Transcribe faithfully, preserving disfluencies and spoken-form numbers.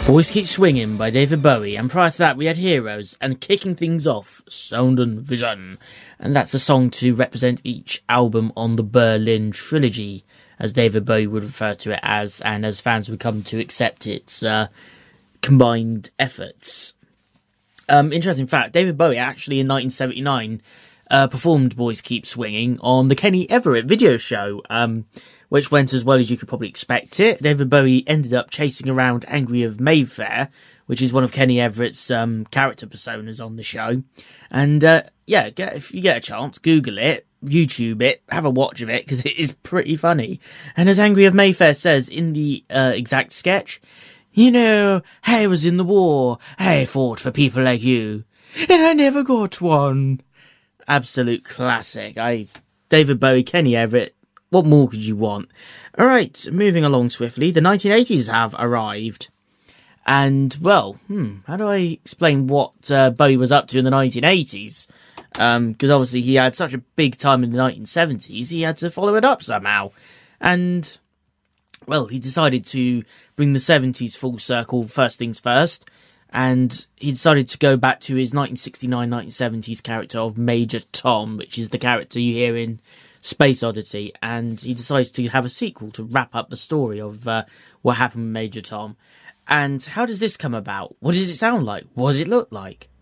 Boys Keep Swinging by David Bowie, and prior to that we had Heroes, and kicking things off, Sound and Vision. And that's a song to represent each album on the Berlin Trilogy, as David Bowie would refer to it as, and as fans would come to accept its uh, combined efforts. Um, interesting fact, David Bowie actually in nineteen seventy-nine uh, performed Boys Keep Swinging on the Kenny Everett video show, um, which went as well as you could probably expect it. David Bowie ended up chasing around Angry of Mayfair, which is one of Kenny Everett's um, character personas on the show. And uh, yeah, get, if you get a chance, Google it, YouTube it, have a watch of it, because it is pretty funny. And as Angry of Mayfair says in the uh, exact sketch, you know, I was in the war, I fought for people like you, and I never got one. Absolute classic. I, David Bowie, Kenny Everett, what more could you want? Alright, moving along swiftly, the nineteen eighties have arrived. And, well, hmm, how do I explain what uh, Bowie was up to in the nineteen eighties? Because um, obviously he had such a big time in the nineteen seventies, he had to follow it up somehow. And, well, he decided to bring the seventies full circle first things first. And he decided to go back to his nineteen sixty-nine nineteen seventies character of Major Tom, which is the character you hear in Space Oddity, and he decides to have a sequel to wrap up the story of uh, what happened with Major Tom. And how does this come about? What does it sound like? What does it look like?